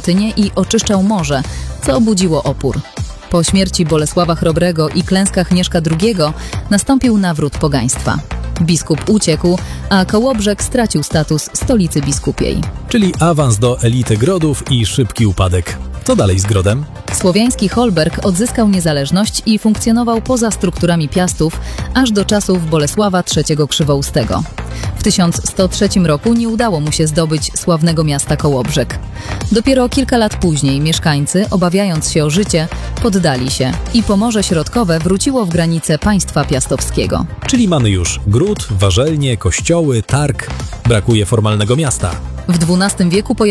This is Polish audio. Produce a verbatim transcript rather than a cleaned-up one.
świątynię i oczyszczał morze, co budziło opór. Po śmierci Bolesława Chrobrego i klęskach Mieszka drugiego nastąpił nawrót pogaństwa. Biskup uciekł, a Kołobrzeg stracił status stolicy biskupiej. Czyli awans do elity Grodów i szybki upadek. Co dalej z Grodem? Słowiański Holberg odzyskał niezależność i funkcjonował poza strukturami Piastów aż do czasów Bolesława trzeciego Krzywoustego. W tysiąc sto trzecim roku nie udało mu się zdobyć sławnego miasta Kołobrzeg. Dopiero kilka lat później mieszkańcy, obawiając się o życie, poddali się i Pomorze Środkowe wróciło w granice państwa piastowskiego. Czyli mamy już gród, warzelnie, kościoły, targ. Brakuje formalnego miasta. W dwunastym wieku